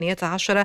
18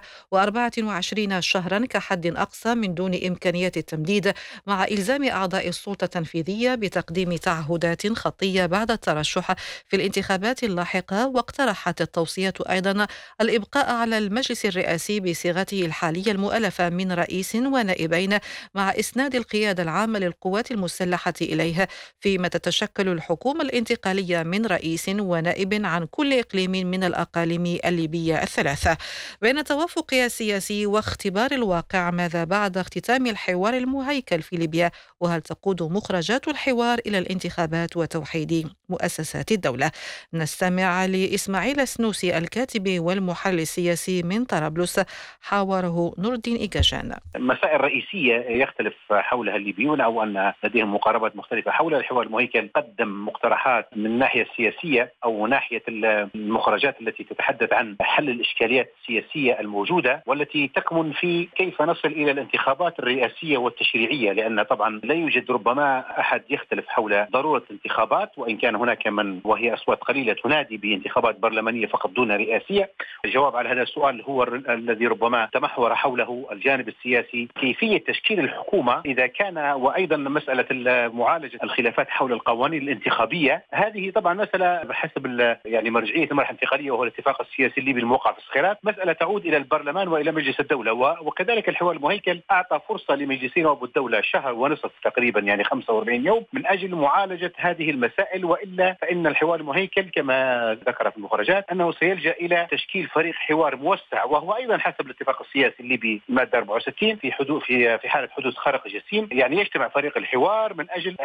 و24 شهرا كحد أقصى من دون إمكانية التمديد، مع إلزام أعضاء السلطة التنفيذية بتقديم تعهدات خطية بعد الترشح في الانتخابات اللاحقة. واقترحت التوصية أيضا الإبقاء على المجلس الرئاسي بصيغته الحالية المؤلفة من رئيس ونائبين، مع إسناد القيادة العامة للقوات المسلحة إليه، فيما تتشكل الحكومة الانتقالية من رئيس ونائب عن كل إقليم من الأقاليم الليبية الثلاثة. بين التوافق السياسي واختبار الواقع، ماذا بعد اختتام الحوار المهيكل في ليبيا؟ وهل تقود مخرجات الحوار إلى الانتخابات وتوحيد مؤسسات الدولة؟ نستمع لإسماعيل السنوسي الكاتب والمحلل السياسي من طرابلس، حاوره نور الدين إيجاجان. المسائل الرئيسية يختلف حولها الليبيون، أو أن لديهم مقاربات مختلفة حول الحوار المهيكل. قدم مقترحات من الناحية السياسية أو ناحية المخرجات التي تتحدث عن حل الإشكاليات السياسية الموجودة، والتي تكمن في كيف نصل إلى الانتخابات الرئاسية والتشريعية، لأن طبعا لا يوجد ربما أحد يختلف حول ضرورة الانتخابات، وإن كان هناك من وهي أصوات قليلة تنادي بانتخابات برلمانية فقط دون رئاسية. الجواب على هذا السؤال هو الذي ربما تمحور حوله الجانب السياسي، كيفية تشكيل الحكومة إذا كان، وأيضا مسألة معالجة الخلافات حول القوانين الانتخابية. هذه طبعا مسألة بحسب يعني مرجعية المرحلة الانتقالية وهو الاتفاق السياسي الليبي الموقع في الصخيرات، مسألة تعود إلى البرلمان وإلى مجلس الدولة. وكذلك الحوار المهيكل أعطى فرصة لمجلسين نواب الدولة شهر ونصف تقريبا، يعني 45 يوم، من أجل معالجة هذه المسائل. وإلا فإن الحوار المهيكل كما ذكر في المخرجات أنه سيلجأ إلى تشكيل فريق حوار موسع، وهو أيضا حسب الاتفاق السياسي الليبي المادة 64 في حالة حدوث خرق جسيم، يعني يجتمع فريق الحوار من أجل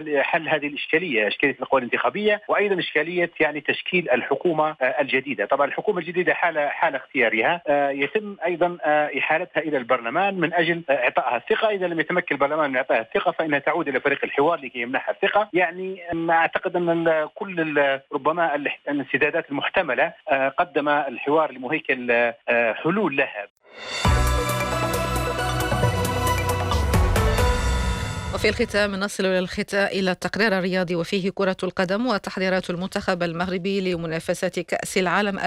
حل هذه الإشكالية، إشكالية القوى الانتخابية، وأيضا إشكالية يعني تشكيل الحكومة الجديدة. طبعا الحكومة الجديدة حال اختيارها يتم أيضا إحالتها إلى البرلمان من أجل إعطائها الثقة. إذا لم يتمكن البرلمان من إعطائها الثقة فإنها تعود إلى فريق الحوار لكي يمنحها الثقة. يعني أعتقد أن كل ربما الانسدادات المحتملة قدم الحوار المهيكل حلول لها. وفي الختام نصل إلى التقرير الرياضي، وفيه كرة القدم وتحضيرات المنتخب المغربي لمنافسة كأس العالم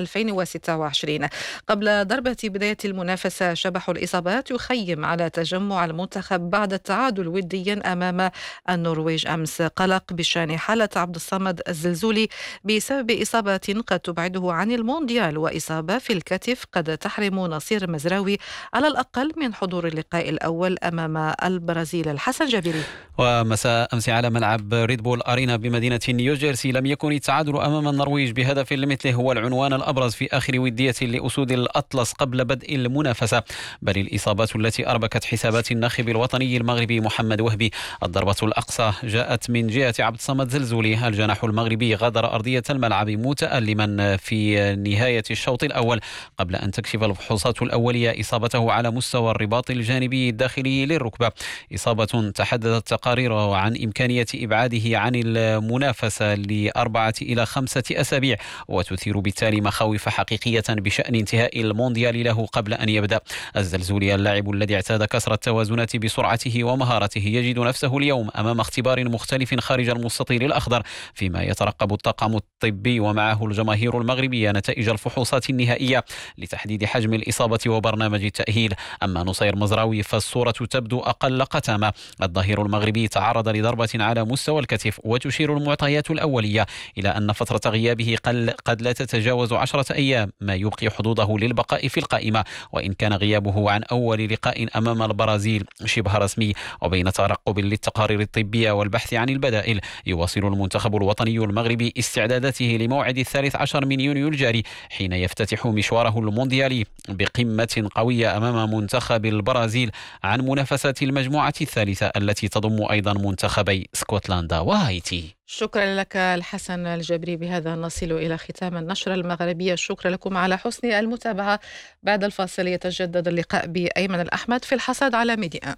2026. قبل ضربة بداية المنافسة، شبح الإصابات يخيم على تجمع المنتخب بعد التعادل وديا أمام النرويج أمس. قلق بشأن حالة عبد الصمد الزلزولي بسبب إصابة قد تبعده عن المونديال، وإصابة في الكتف قد تحرم نصير مزراوي على الأقل من حضور اللقاء الأول أمام البرازيل. الحسن جابري. ومساء أمس على ملعب ريد بول أرينا بمدينة نيوجيرسي لم يكن التعادل أمام النرويج بهدف لمثله هو العنوان الأبرز في آخر ودية لأسود الأطلس قبل بدء المنافسة، بل الإصابات التي أربكت حسابات الناخب الوطني المغربي محمد وهبي. الضربة الأقصى جاءت من جهة عبد الصمد زلزولي. الجناح المغربي غادر أرضية الملعب متألما في نهاية الشوط الأول، قبل أن تكشف الفحوصات الأولية إصابته على مستوى الرباط الجانبي الداخلي للركبة، إصابة تحدثت تقاريره عن إمكانية إبعاده عن المنافسة ل4 إلى 5 أسابيع، وتثير بالتالي مخاوف حقيقية بشأن انتهاء المونديال له قبل أن يبدأ. الزلزولي اللاعب الذي اعتاد كسر التوازنات بسرعته ومهارته يجد نفسه اليوم أمام اختبار مختلف خارج المستطيل الأخضر، فيما يترقب الطاقم الطبي ومعه الجماهير المغربية نتائج الفحوصات النهائية لتحديد حجم الإصابة وبرنامج التأهيل. أما نصير مزراوي فالصورة تبدو أقل قتامة. الظهير المغربي تعرض لضربة على مستوى الكتف، وتشير المعطيات الأولية إلى أن فترة غيابه قد لا تتجاوز 10 أيام، ما يبقي حظوظه للبقاء في القائمة، وإن كان غيابه عن أول لقاء أمام البرازيل شبه رسمي. وبين ترقب للتقارير الطبية والبحث عن البدائل، يواصل المنتخب الوطني المغربي استعداداته لموعد 13 من يونيو الجاري، حين يفتتح مشواره المونديالي بقمة قوية أمام منتخب البرازيل عن منافسات المجموعة الثالثة التي تضم أيضا منتخبي اسكتلندا وهايتي. شكرا لك الحسن الجبري. بهذا نصل إلى ختام النشرة المغربية. شكرا لكم على حسن المتابعة. بعد الفاصل يتجدد اللقاء بأيمن الأحمد في الحصاد على ميديا.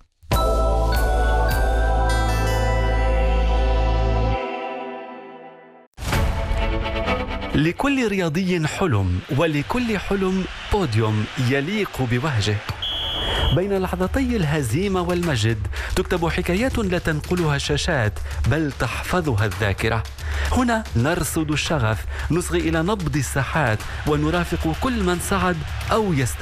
لكل رياضي حلم، ولكل حلم بوديوم يليق بوهجه. بين لحظتي الهزيمة والمجد تكتب حكايات لا تنقلها الشاشات بل تحفظها الذاكرة. هنا نرصد الشغف، نصغي إلى نبض الساحات ونرافق كل من صعد أو يستمر